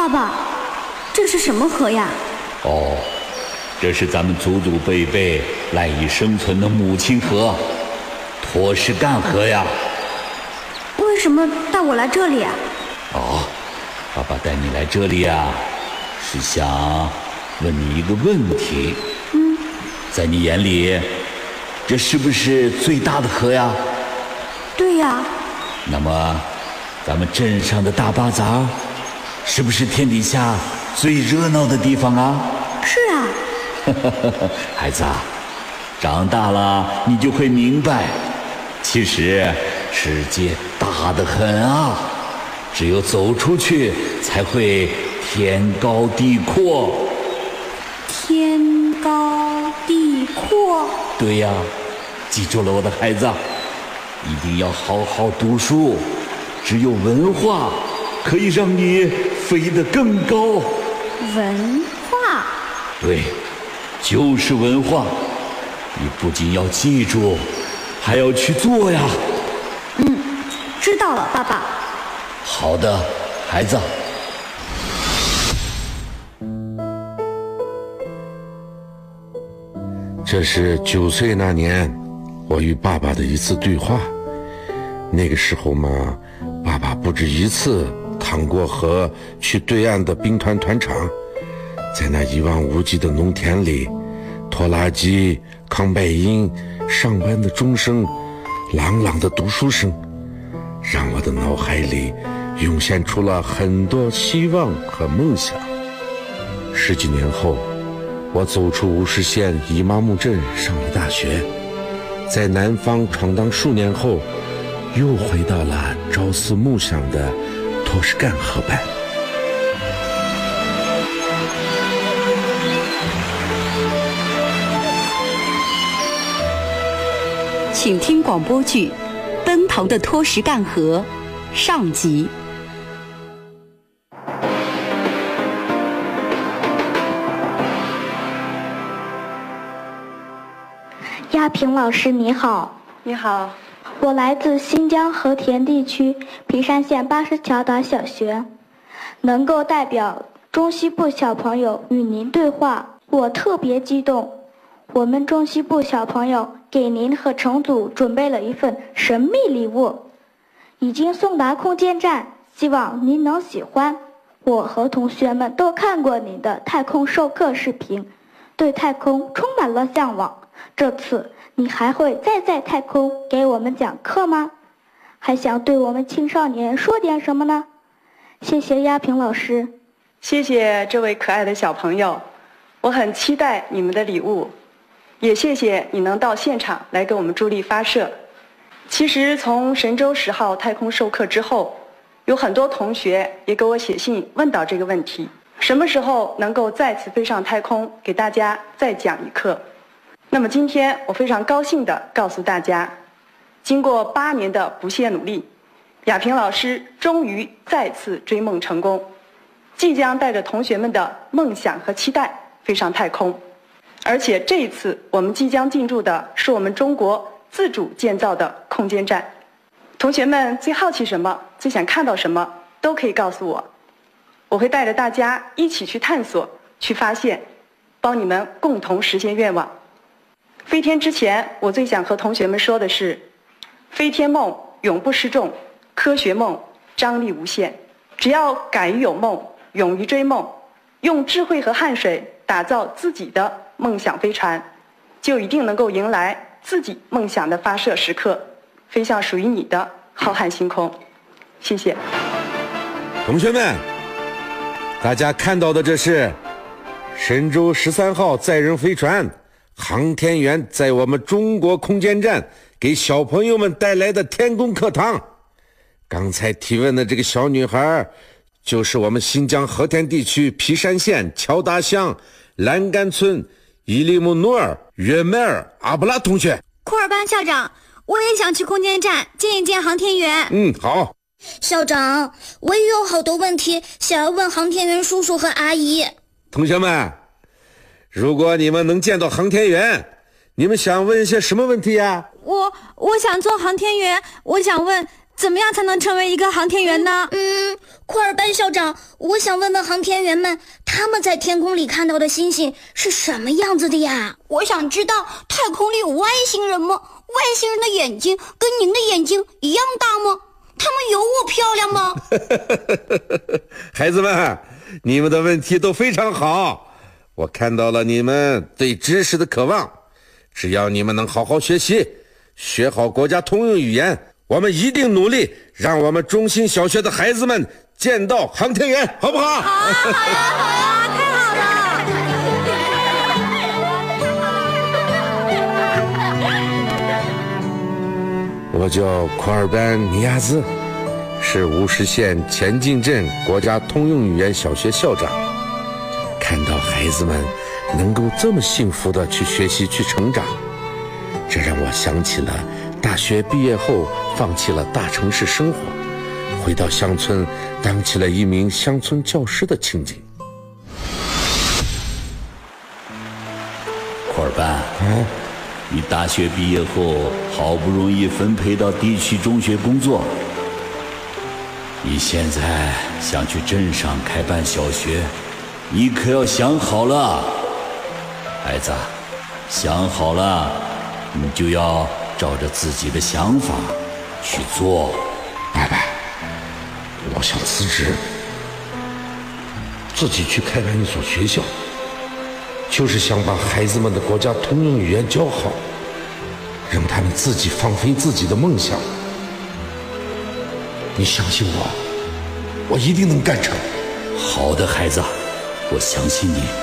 爸爸，这是什么河呀？ 哦，这是咱们祖祖辈辈赖以生存的母亲河——托什干河呀。 为什么带我来这里啊？ 哦，爸爸带你来这里啊，是想问你一个问题。在你眼里，这是不是最大的河呀？ 对呀。 那么，咱们镇上的大巴扎，是不是天底下最热闹的地方啊？ 是啊。 孩子啊，长大了你就会明白，其实世界大得很啊，只有走出去才会天高地阔。 天高地阔？ 对呀，记住了我的孩子，一定要好好读书，只有文化可以让你飞得更高。 文化？ 对，就是文化。你不仅要记住，还要去做呀。 知道了，爸爸。 好的，孩子。 这是9岁那年，我与爸爸的一次对话。那个时候嘛，爸爸不止一次趟过河去对岸的兵团团场，在那一望无际的农田里，拖拉机、康拜音、上班的钟声、朗朗的读书声，让我的脑海里涌现出了很多希望和梦想。10几年后，我走出无锡县伊玛目镇上了大学，在南方闯荡数年后，又回到了朝思暮想的托什干河畔。 请听广播剧《奔腾的托什干河》上集。 亚平老师你好。 你好。 我来自新疆和田地区皮山县80桥岛小学，能够代表中西部小朋友与您对话，我特别激动。我们中西部小朋友给您和成组准备了一份神秘礼物，已经送达空间站，希望您能喜欢。我和同学们都看过您的太空授课视频，对太空充满了向往。这次你还会再在太空给我们讲课吗？还想对我们青少年说点什么呢？谢谢亚平老师。 谢谢这位可爱的小朋友，我很期待你们的礼物，也谢谢你能到现场来给我们助力发射。其实从神舟10号太空授课之后，有很多同学也给我写信问到这个问题，什么时候能够再次飞上太空，给大家再讲一课。那么今天我非常高兴地告诉大家，经过8年的不懈努力，亚平老师终于再次追梦成功，即将带着同学们的梦想和期待飞上太空。而且这一次我们即将进驻的是我们中国自主建造的空间站。同学们最好奇什么，最想看到什么，都可以告诉我，我会带着大家一起去探索，去发现，帮你们共同实现愿望。飞天之前，我最想和同学们说的是，飞天梦永不失重，科学梦张力无限。只要敢于有梦，勇于追梦，用智慧和汗水打造自己的梦想飞船，就一定能够迎来自己梦想的发射时刻，飞向属于你的浩瀚星空。谢谢。 同学们，大家看到的这是神舟13号载人飞船航天员在我们中国空间站给小朋友们带来的天宫课堂。刚才提问的这个小女孩，就是我们新疆和田地区皮山县乔达乡栏杆村伊利姆努尔约迈尔阿布拉同学。 库尔班校长，我也想去空间站见一见航天员。 好。 校长，我也有好多问题想要问航天员叔叔和阿姨。 同学们，如果你们能见到航天员，你们想问一些什么问题呀？ 我想做航天员，我想问怎么样才能成为一个航天员呢？ 库尔班校长，我想问问航天员们，他们在天空里看到的星星是什么样子的呀？ 我想知道太空里有外星人吗？外星人的眼睛跟您的眼睛一样大吗？他们有我漂亮吗？ 孩子们，你们的问题都非常好，我看到了你们对知识的渴望。只要你们能好好学习，学好国家通用语言，我们一定努力让我们中心小学的孩子们见到航天员，好不好？ 好啊，好啊，好啊，太好了！ 我叫库尔班尼亚兹，是乌什县前进镇国家通用语言小学校长。看到孩子们能够这么幸福地去学习去成长，这让我想起了大学毕业后放弃了大城市生活，回到乡村当起了一名乡村教师的情景。 库尔班，你大学毕业后好不容易分配到地区中学工作，你现在想去镇上开办小学，你可要想好了，孩子，想好了，你就要照着自己的想法去做。 爸爸，我想辞职，自己去开办一所学校，就是想把孩子们的国家通用语言教好，让他们自己放飞自己的梦想。你相信我，我一定能干成。 好的，孩子，我相信你。